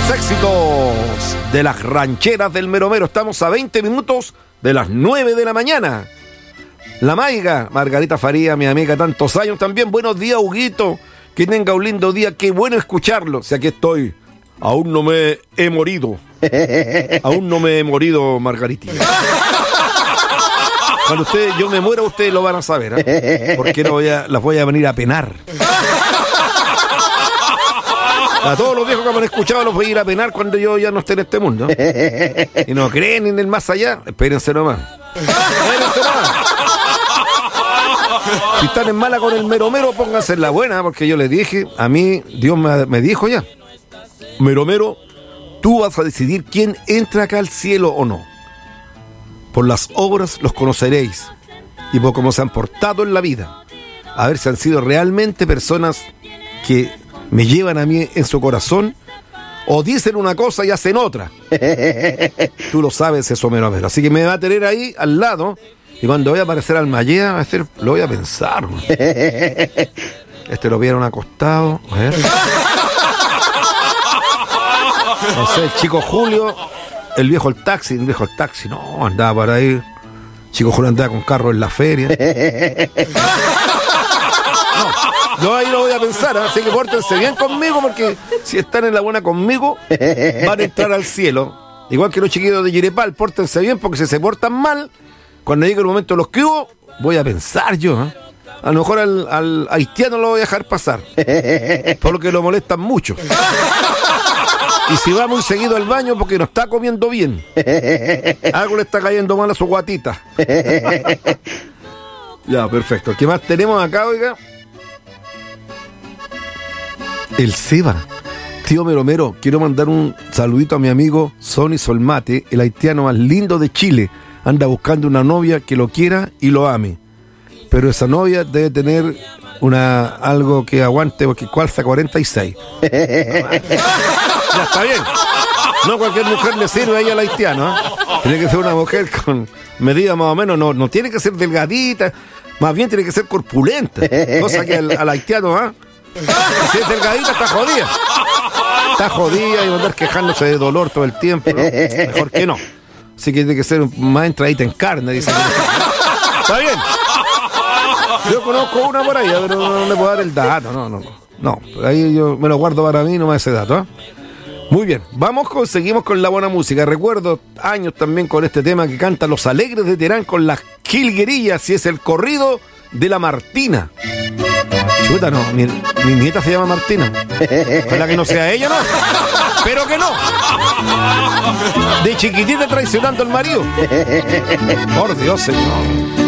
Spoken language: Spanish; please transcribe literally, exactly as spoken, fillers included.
los éxitos de las rancheras del Mero Mero. Estamos a veinte minutos de las nueve de la mañana. La Maiga, Margarita Faría, mi amiga, tantos años también. Buenos días, Huguito. Que tenga un lindo día. Qué bueno escucharlo. Si aquí estoy. Aún no me he morido. Aún no me he morido, Margaritita. Cuando ustedes, yo me muera, ustedes lo van a saber, ¿eh? Porque no voy a, las voy a venir a penar. A todos los viejos que me han escuchado los voy a ir a penar cuando yo ya no esté en este mundo. Y no creen en el más allá, espérense nomás. Espérense nomás. Si están en mala con el Mero Mero, pónganse en la buena, porque yo les dije, a mí, Dios me, me dijo ya, Mero Mero, tú vas a decidir quién entra acá al cielo o no. Por las obras los conoceréis, y por cómo se han portado en la vida, a ver si han sido realmente personas que me llevan a mí en su corazón, o dicen una cosa y hacen otra. Tú lo sabes eso, Mero Mero. Así que me va a tener ahí al lado, y cuando voy a aparecer al Mallea, va a ser, lo voy a pensar. Este lo vieron acostado. A ver. No sé, el chico Julio, el viejo el taxi, el viejo el taxi, no, andaba por ahí. Chico Julio andaba con carro en la feria. No, yo ahí lo voy a pensar, ¿eh? Así que pórtense bien conmigo, porque si están en la buena conmigo, van a entrar al cielo. Igual que los chiquitos de Yirepal, pórtense bien, porque si se portan mal, cuando llegue el momento de los que hubo, voy a pensar yo, ¿eh? A lo mejor al, al haitiano lo voy a dejar pasar, porque lo molestan mucho. Y si va muy seguido al baño, porque no está comiendo bien. Algo le está cayendo mal a su guatita. Ya, perfecto. ¿Qué más tenemos acá, oiga? El Seba. Tío Mero Mero, quiero mandar un saludito a mi amigo Sonny Solmate, el haitiano más lindo de Chile. Anda buscando una novia que lo quiera y lo ame. Pero esa novia debe tener una algo que aguante, porque calza cuarenta y seis. Ya está bien. No cualquier mujer le sirve a ella al haitiano, ¿eh? Tiene que ser una mujer con medida más o menos, no, no tiene que ser delgadita, más bien tiene que ser corpulenta. Cosa que al, al haitiano, ¿eh? Si es delgadita, está jodida. Está jodida y va a andar quejándose de dolor todo el tiempo, ¿no? Mejor que no. Así que tiene que ser más entradita en carne, dice. Está bien. Yo conozco una por ahí, pero no le puedo dar el dato, no, no, no. No, ahí yo me lo guardo para mí, no me da ese dato, ¿eh? Muy bien, vamos con, seguimos con la buena música. Recuerdo años también con este tema que canta Los Alegres de Terán con las jilguerillas, y es el corrido de la Martina. Chuta, no, mi, mi nieta se llama Martina. Ojalá que no sea ella, ¿no? Pero que no. De chiquitita traicionando al marido. Por Dios, señor.